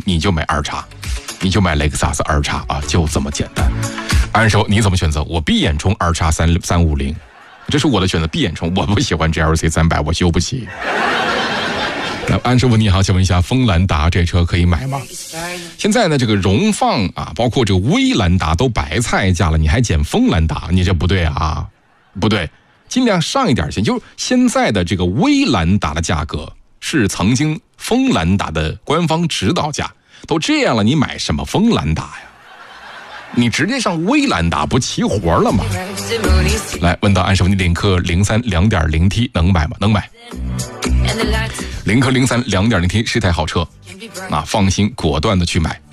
350你就买2叉，你就买雷克萨斯2叉啊，就这么简单。安手你怎么选择？我闭眼冲2叉350，这是我的选择，闭眼冲。我不喜欢 GLC 300，我修不起。那安师傅你好，请问一下，锋兰达这车可以买吗？现在呢，这个荣放啊，包括这个威兰达都白菜价了，你还捡锋兰达，你这不对啊，不对，尽量上一点钱。就是现在的这个威兰达的价格是曾经锋兰达的官方指导价，都这样了，你买什么锋兰达呀？你直接上威兰达不齐活了吗？来问到安师傅，你领克03 2.0T 能买吗？能买。领克03 2.0T 是台好车啊，放心果断的去买。